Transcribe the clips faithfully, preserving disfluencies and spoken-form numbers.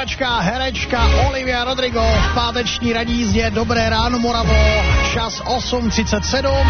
zpěvačka, herečka Olivia Rodrigo v páteční ranní jízdě. Dobré ráno, Moravo, čas osm třicet sedm.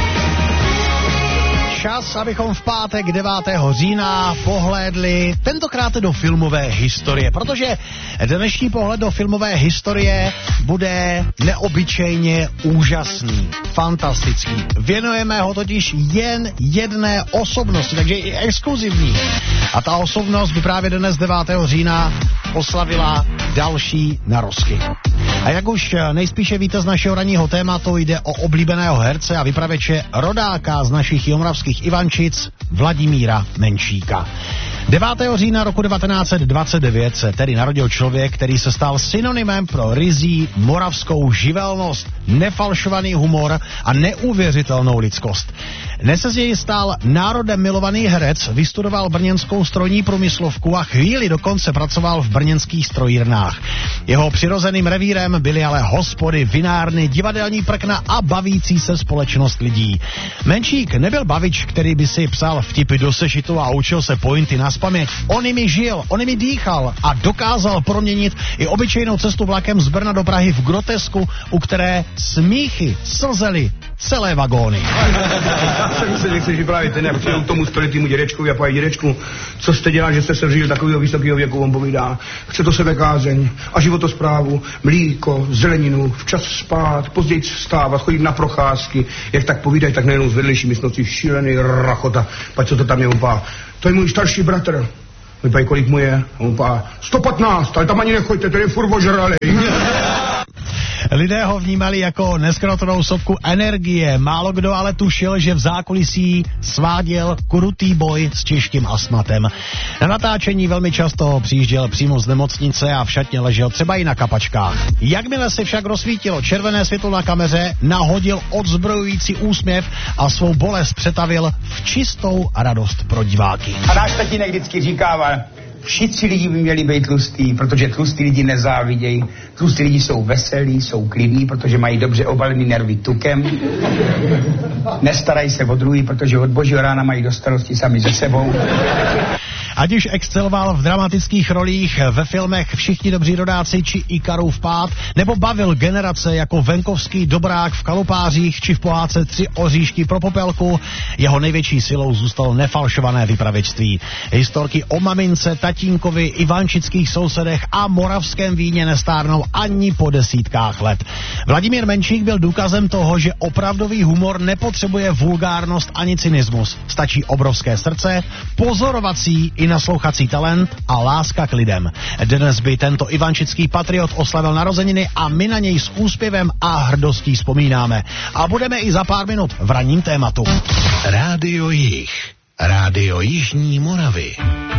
Čas, abychom v pátek devátého října pohlédli tentokrát do filmové historie, protože dnešní pohled do filmové historie bude neobyčejně úžasný, fantastický. Věnujeme ho totiž jen jedné osobnosti, takže i exkluzivní. A ta osobnost by právě dnes devátého října oslavila další narozky. A jak už nejspíše víte z našeho ranního tématu, jde o oblíbeného herce a vypravěče rodáka z našich jihomoravských Ivančic Vladimíra Menšíka. devátého října roku devatenáct set dvacet devět se tedy narodil člověk, který se stal synonymem pro ryzí moravskou živelnost, nefalšovaný humor a neuvěřitelnou lidskost. Dnes se z něj stal národem milovaný herec, vystudoval brněnskou strojní průmyslovku a chvíli dokonce pracoval v brněnských strojírnách. Jeho přirozeným revírem byly ale hospody, vinárny, divadelní prkna a bavící se společnost lidí. Menšík nebyl bavič, který by si psal vtipy do sešitu a učil se pointy nazpaměť. On jimi žil, on jimi dýchal a dokázal proměnit i obyčejnou cestu vlakem z Brna do Prahy v grotesku, u které smíchy slzely celé vagóny. Já jsem si nechci, že právě ten, jak přijel k tomu stoletýmu dědečkovi a pověděl, dědečku, co jste dělal, že jste se vžil takového vysokého věku, on povídá, chce to sebekázeň a životosprávu, mlíko, zeleninu, včas spát, později vstávat, chodit na procházky, jak tak povídají, tak nejenom z vedlejší místnosti, šílený rachota, pak co to tam je, opá, to je můj starší bratr. Vypají, kolik mu je? Opá, sto patnáct, ale tam ani nechoďte, to je furt ožralej. Lidé ho vnímali jako neskrotonou sopku energie. Málo kdo ale tušil, že v zákulisí sváděl krutý boj s těžkým astmatem. Na natáčení velmi často přijížděl přímo z nemocnice a v šatně ležel třeba i na kapačkách. Jakmile se však rozsvítilo červené světlo na kameře, nahodil odzbrojující úsměv a svou bolest přetavil v čistou radost pro diváky. A náš tatínek vždycky říkával, všichni lidi by měli být tlustý, protože tlustý lidi nezávidějí. Tlustý lidi jsou veselí, jsou klidní, protože mají dobře obalený nervy tukem. Nestarají se o druhý, protože od božího rána mají do starosti sami se sebou. Ať už exceloval v dramatických rolích ve filmech Všichni dobří rodáci či Ikarův pád, nebo bavil generace jako venkovský dobrák v Kalupářích či v pohádce Tři oříšky pro Popelku, jeho největší silou zůstalo nefalšované vypravěčství. Historky o mamince, tatínkovi, ivančických sousedech a moravském víně nestárnou ani po desítkách let. Vladimír Menšík byl důkazem toho, že opravdový humor nepotřebuje vulgárnost ani cynismus. Stačí obrovské srdce, pozorovací i naslouchací talent a láska k lidem. Dnes by tento ivančický patriot oslavil narozeniny a my na něj s úspěvem a hrdostí vzpomínáme. A budeme i za pár minut v ranním tématu. Rádio Jih, Rádio Jižní Moravy.